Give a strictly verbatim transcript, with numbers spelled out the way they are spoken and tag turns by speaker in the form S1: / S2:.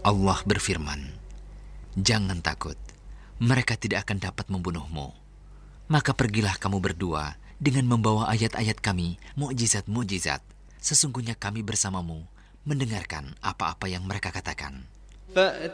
S1: Allah berfirman, "Jangan takut, mereka tidak akan dapat membunuhmu. Maka pergilah kamu berdua dengan membawa ayat-ayat kami, mukjizat-mukjizat. Sesungguhnya kami bersamamu mendengarkan apa-apa yang mereka katakan."